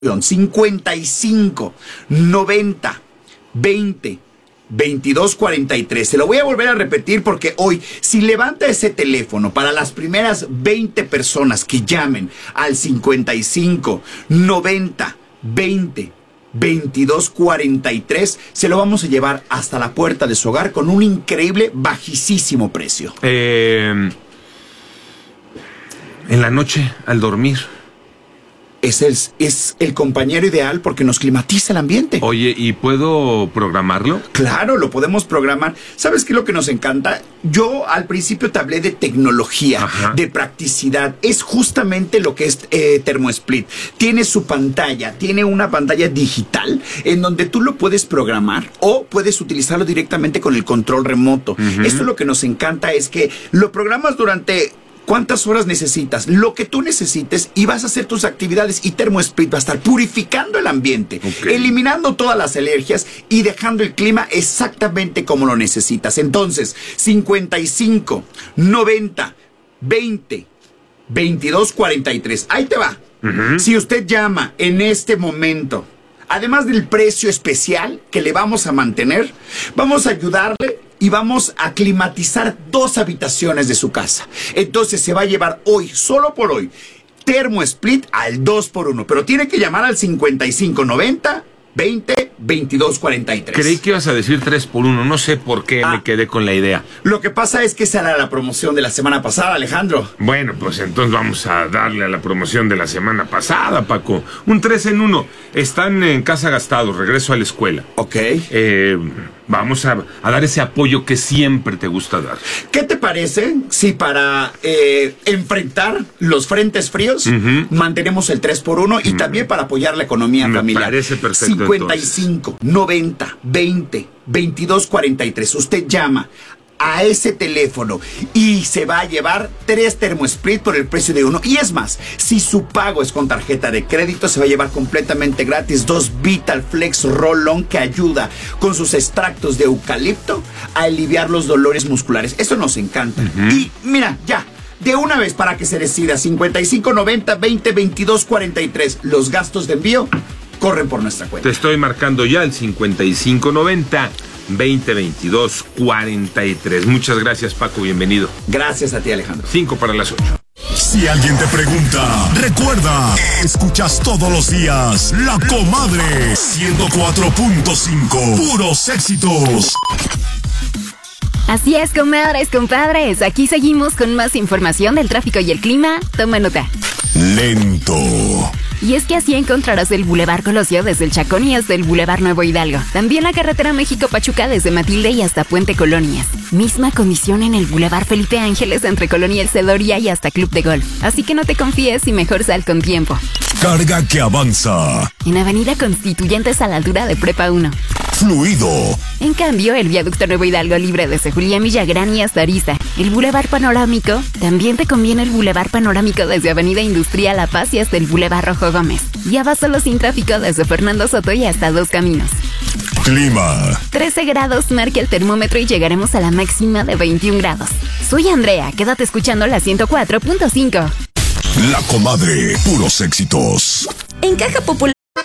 55 90 20 22 43. Se lo voy a volver a repetir porque hoy, si levanta ese teléfono para las primeras 20 personas que llamen al 55 90 20 22 43, se lo vamos a llevar hasta la puerta de su hogar con un increíble, bajísimo precio. En la noche, al dormir. Es el compañero ideal porque nos climatiza el ambiente. Oye, ¿y puedo programarlo? Claro, lo podemos programar. ¿Sabes qué es lo que nos encanta? Yo al principio te hablé de tecnología, de practicidad. Es justamente lo que es ThermoSplit. Tiene su pantalla, tiene una pantalla digital en donde tú lo puedes programar o puedes utilizarlo directamente con el control remoto. Esto lo que nos encanta es que lo programas durante... ¿Cuántas horas necesitas? Lo que tú necesites y vas a hacer tus actividades y ThermoSplit va a estar purificando el ambiente, eliminando todas las alergias y dejando el clima exactamente como lo necesitas. Entonces, 55 90 20 22 43. Ahí te va. Si usted llama en este momento, además del precio especial que le vamos a mantener, vamos a ayudarle y vamos a climatizar 2 habitaciones de su casa. Entonces se va a llevar hoy, solo por hoy, ThermoSplit al 2x1. Pero tiene que llamar al 55 90 20 22 43. Creí que ibas a decir 3x1. No sé por qué me quedé con la idea. Lo que pasa es que esa era la promoción de la semana pasada, Alejandro. Bueno, pues entonces vamos a darle a la promoción de la semana pasada, Paco. Un 3 en 1. Están en casa gastados, regreso a la escuela. Ok. Vamos a dar ese apoyo que siempre te gusta dar. ¿Qué te parece si para enfrentar los frentes fríos mantenemos el 3x1 y también para apoyar la economía familiar? Me parece perfecto. 55 90 20 22 43. Usted llama a ese teléfono y se va a llevar 3 ThermoSplit por el precio de 1. Y es más, si su pago es con tarjeta de crédito, se va a llevar completamente gratis 2 Vital Flex Roll-On que ayuda con sus extractos de eucalipto a aliviar los dolores musculares. Eso nos encanta. Y mira, ya, de una vez para que se decida, 55 90 20 22 43. Los gastos de envío corren por nuestra cuenta. Te estoy marcando ya el 55 90 20 22 43. Muchas gracias, Paco, bienvenido. Gracias a ti, Alejandro. 5 para las 8. Si alguien te pregunta, recuerda, escuchas todos los días La Comadre 104.5, puros éxitos. Así es, comadres, compadres. Aquí seguimos con más información del tráfico y el clima. Toma nota. Lento. Y es que así encontrarás el Boulevard Colosio desde el Chacón y hasta el Boulevard Nuevo Hidalgo. También la carretera México-Pachuca desde Matilde y hasta Puente Colonias. Misma condición en el Boulevard Felipe Ángeles entre Colonia El Cedoria y hasta Club de Golf. Así que no te confíes y mejor sal con tiempo. Carga que avanza. En Avenida Constituyentes a la altura de Prepa 1. Fluido. En cambio, el viaducto Nuevo Hidalgo libre desde Julián Villagrán y hasta Arista. El Boulevard Panorámico, también te conviene el Boulevard Panorámico desde Avenida Industrial La Paz y hasta el Boulevard Rojo Gómez. Ya va solo sin tráfico desde Fernando Soto y hasta Dos Caminos. Clima. 13 grados marca el termómetro y llegaremos a la máxima de 21 grados. Soy Andrea, quédate escuchando la 104.5. La Comadre, puros éxitos. En Caja Popular